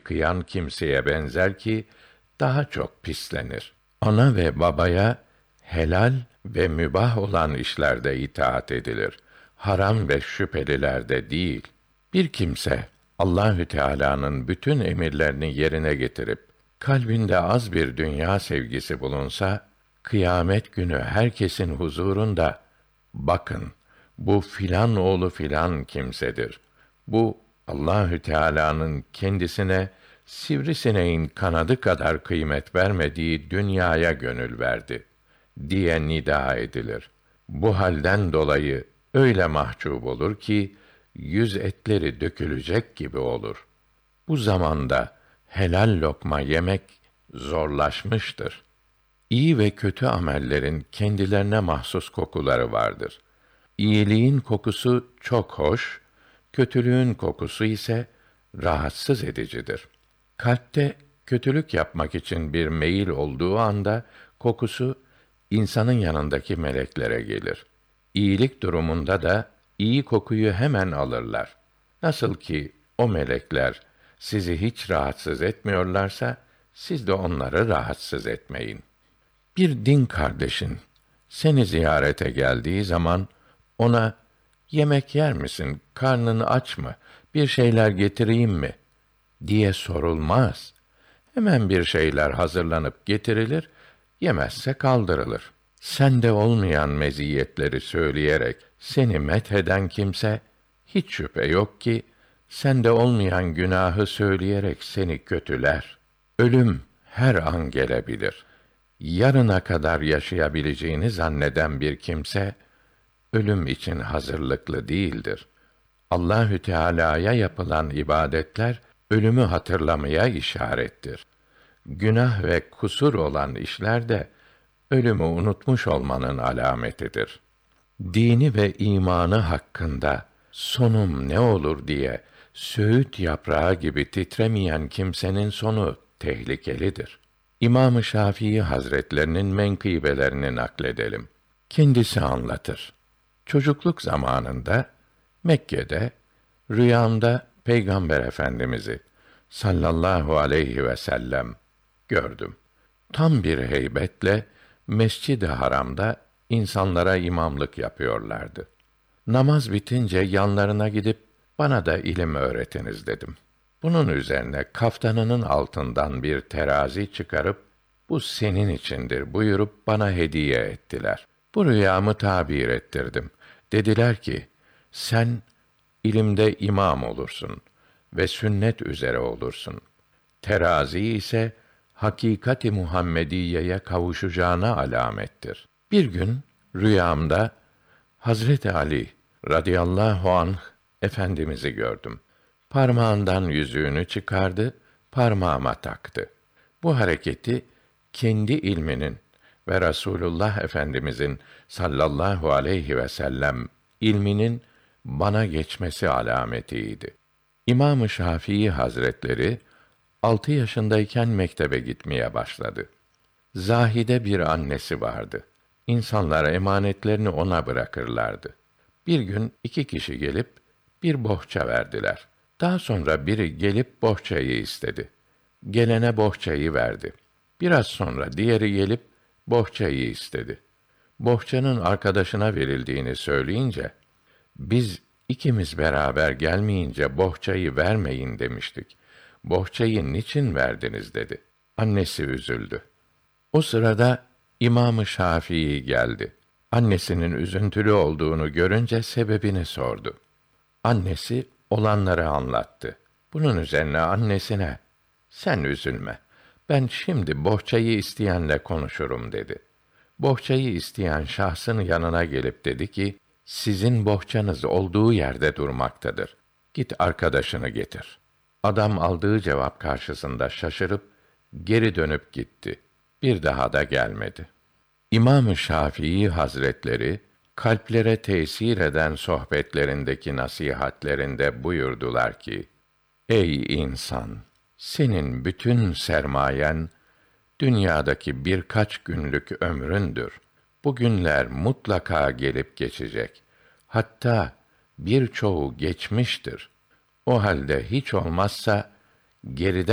kıyan kimseye benzer ki daha çok pislenir. Ana ve babaya helal ve mübah olan işlerde itaat edilir. Haram ve şüphelilerde değil. Bir kimse Allahü Teala'nın bütün emirlerini yerine getirip kalbinde az bir dünya sevgisi bulunsa, kıyamet günü herkesin huzurunda bakın bu filan oğlu filan kimsedir. Bu Allahü Teala'nın kendisine sivrisineğin kanadı kadar kıymet vermediği dünyaya gönül verdi diye nida edilir. Bu halden dolayı öyle mahcup olur ki yüz etleri dökülecek gibi olur. Bu zamanda helal lokma yemek zorlaşmıştır. İyi ve kötü amellerin kendilerine mahsus kokuları vardır. İyiliğin kokusu çok hoş, kötülüğün kokusu ise rahatsız edicidir. Kalpte kötülük yapmak için bir meyil olduğu anda kokusu insanın yanındaki meleklere gelir. İyilik durumunda da iyi kokuyu hemen alırlar. Nasıl ki o melekler sizi hiç rahatsız etmiyorlarsa siz de onları rahatsız etmeyin. Bir din kardeşin seni ziyarete geldiği zaman ona yemek yer misin, karnın aç mı, bir şeyler getireyim mi diye sorulmaz. Hemen bir şeyler hazırlanıp getirilir, yemezse kaldırılır. Sende olmayan meziyetleri söyleyerek seni metheden kimse, hiç şüphe yok ki, sende olmayan günahı söyleyerek seni kötüler. Ölüm her an gelebilir. Yarına kadar yaşayabileceğini zanneden bir kimse, ölüm için hazırlıklı değildir. Allahü Teala'ya yapılan ibadetler ölümü hatırlamaya işarettir. Günah ve kusur olan işler de ölümü unutmuş olmanın alametidir. Dini ve imanı hakkında sonum ne olur diye söğüt yaprağı gibi titremeyen kimsenin sonu tehlikelidir. İmam-ı Şafii Hazretlerinin menkıbelerini nakledelim. Kendisi anlatır. Çocukluk zamanında Mekke'de rüyamda Peygamber Efendimizi sallallahu aleyhi ve sellem gördüm. Tam bir heybetle Mescid-i Haram'da insanlara imamlık yapıyorlardı. Namaz bitince yanlarına gidip bana da ilim öğretiniz dedim. Bunun üzerine kaftanının altından bir terazi çıkarıp bu senin içindir buyurup bana hediye ettiler. Bu rüyamı tabir ettirdim. Dediler ki, sen ilimde imam olursun ve sünnet üzere olursun. Terazi ise hakikati Muhammediye'ye kavuşacağına alamettir. Bir gün rüyamda Hazreti Ali radıyallahu anh Efendimiz'i gördüm. Parmağından yüzüğünü çıkardı, parmağıma taktı. Bu hareketi kendi ilminin ve Rasulullah Efendimizin sallallahu aleyhi ve sellem ilminin bana geçmesi alametiydi. İmam-ı Şafii Hazretleri 6 yaşındayken mektebe gitmeye başladı. Zahide bir annesi vardı. İnsanlar emanetlerini ona bırakırlardı. Bir gün 2 kişi gelip bir bohça verdiler. Daha sonra biri gelip bohçayı istedi. Gelene bohçayı verdi. Biraz sonra diğeri gelip bohçayı istedi. Bohçanın arkadaşına verildiğini söyleyince, biz ikimiz beraber gelmeyince bohçayı vermeyin demiştik. Bohçayı niçin verdiniz dedi. Annesi üzüldü. O sırada İmam-ı Şafii geldi. Annesinin üzüntülü olduğunu görünce sebebini sordu. Annesi olanları anlattı. Bunun üzerine annesine, sen üzülme, ben şimdi bohçayı isteyenle konuşurum dedi. Bohçayı isteyen şahsın yanına gelip dedi ki, sizin bohçanız olduğu yerde durmaktadır. Git arkadaşını getir. Adam aldığı cevap karşısında şaşırıp geri dönüp gitti. Bir daha da gelmedi. İmam-ı Şafii Hazretleri kalplere tesir eden sohbetlerindeki nasihatlerinde buyurdular ki: Ey insan! Senin bütün sermayen dünyadaki birkaç günlük ömründür. Bu günler mutlaka gelip geçecek. Hatta birçoğu geçmiştir. O halde hiç olmazsa geride